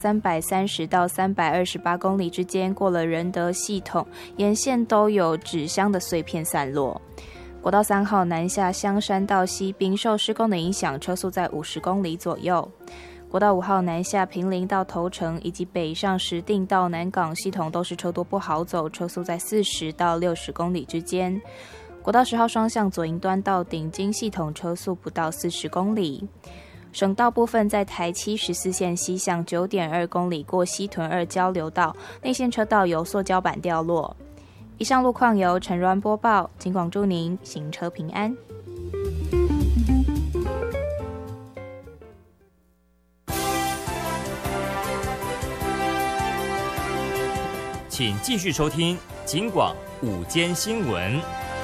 330到328公里之间过了仁德系统，沿线都有纸箱的碎片散落。国道3号南下香山到西滨受施工的影响，车速在50公里左右。国道5号南下坪林到头城以及北上石碇到南港系统都是车多不好走，车速在40到60公里之间。国道10号双向左营端到顶金系统车速不到40公里。省道部分在台七14线西向 9.2 公里过西屯2交流道，内线车道有塑胶板掉落。以上路况由陈软播报，警广祝您行车平安。 请继续收听警广午间新闻。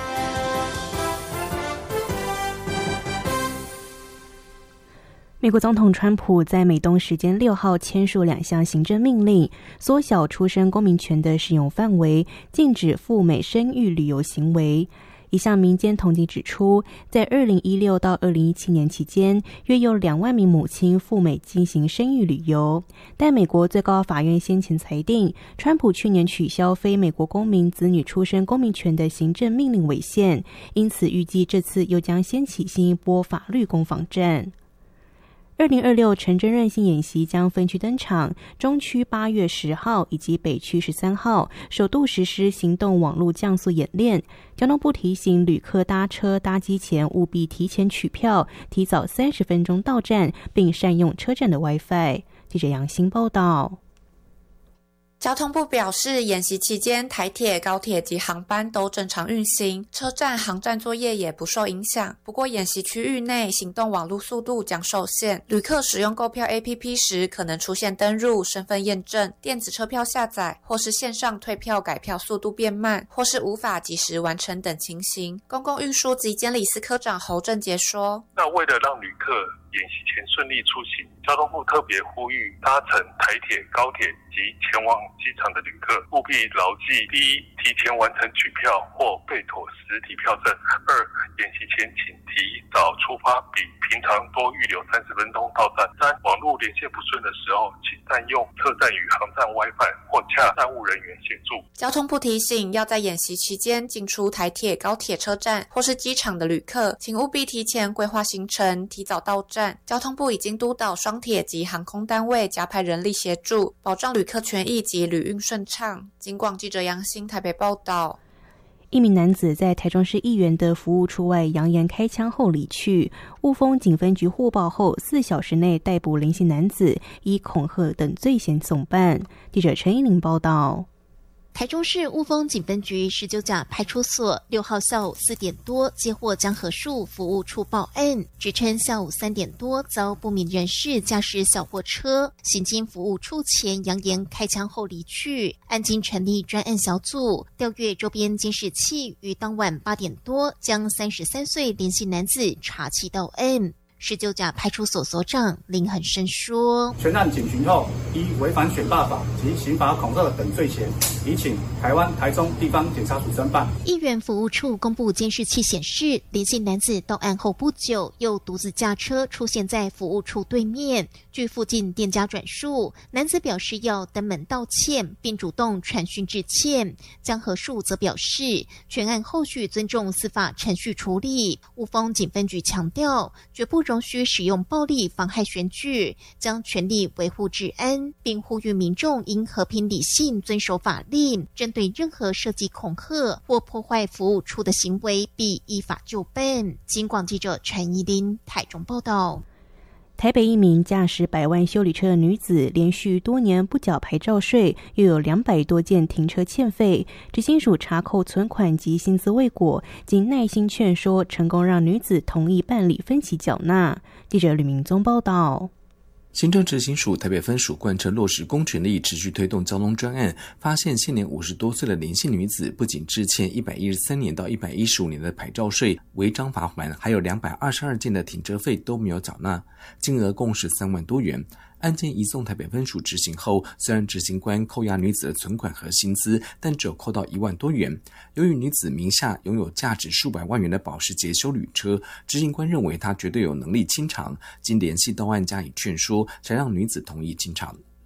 美国总统川普在美东时间6号签署2项行政命令，缩小出生公民权的适用范围，禁止赴美生育旅游行为。一项民间统计指出，在2016到2017年期间，约有2万名母亲赴美进行生育旅游。但美国最高法院先前裁定，川普去年取消非美国公民子女出生公民权的行政命令违宪，因此预计这次又将掀起新一波法律攻防战。2026城镇韧性演习将分区登场，中区8月10号以及北区13号首度实施行动网络降速演练。交通部提醒旅客搭车搭机前务必提前取票，提早30分钟到站，并善用车站的 WiFi。记者杨欣报道。 交通部表示，演习期间台铁、高铁及航班都正常运行，车站、航站作业也不受影响。不过，演习区域内行动网络速度将受限，旅客使用购票 APP 时可能出现登入、身份验证、电子车票下载或是线上退票改票速度变慢，或是无法及时完成等情形。公共运输及监理司科长侯正杰说：“ 那为了让旅客演习前顺利出行，交通部特别呼吁搭乘台铁、高铁及前往机场的旅客务必牢记：第一，提前完成取票或备妥实体票证；二，演习前请提早出发，比平常多预留30分钟到站；三，网络连线不顺的时候，请善用车站与航站 WiFi 或洽站务人员协助。” 交通部提醒，要在演习期间进出台铁、高铁车站或是机场的旅客，请务必提前规划行程，提早到站。交通部已经督导双铁及航空单位加派人力协助，保障旅客权益及旅运顺畅。警广记者杨欣台北报道。 一名男子在台中市议员的服务处外扬言开枪后离去，雾峰警分局获报后4小时内逮捕林姓男子，以恐吓等罪嫌送办。记者陈依玲报道。 台中市雾峰警分局19甲派出所6号下午4点多接获江河树服务处报案，指称下午3点多遭不明人士驾驶小货车行经服务处前扬言开枪后离去。案经成立专案小组调阅周边监视器，于当晚8点多将33岁林姓男子查缉到案。19甲派出所所长林恒生说：“ 全案警询后，依违反选罢法及刑罚恐吓等罪嫌，已请台湾台中地方检察署侦办。” 议员服务处公布监视器显示，林姓男子到案后不久，又独自驾车出现在服务处对面。据附近店家转述，男子表示要登门道歉，并主动传讯致歉。江河树则表示，全案后续尊重司法程序处理。雾峰警分局强调，绝不容许使用暴力妨害选举，将全力维护治安，并呼吁民众应和平理性遵守法令，针对任何涉及恐吓或破坏服务处的行为，必依法就办。警广记者陈怡琳台中报道。 台北一名驾驶100万休旅车的女子，连续多年不缴牌照税，又有200多件停车欠费，执行署查扣存款及薪资未果，经耐心劝说，成功让女子同意办理分期缴纳。记者吕明宗报道。 行政执行署台北分署贯彻落实公权力，持续推动交通专案，发现现年50多岁的林姓女子不仅致欠113年到115年的牌照税、违章罚款，还有222件的停车费都没有缴纳，金额共13万多元。案件移送台北分署执行后，虽然执行官扣押女子的存款和薪资，但只有扣到1万多元。由于女子名下拥有价值数百万元的保时捷休旅车，执行官认为她绝对有能力清偿，经联系到案加以劝说，才让女子同意清偿。